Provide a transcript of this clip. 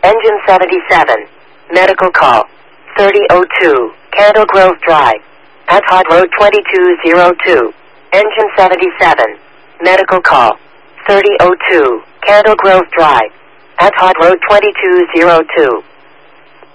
Engine 77. Medical call. 3002. Candle Grove Drive. Atod Road 2202. Engine 77. Medical call. 3002. Candle Grove Drive. Atod Road 2202.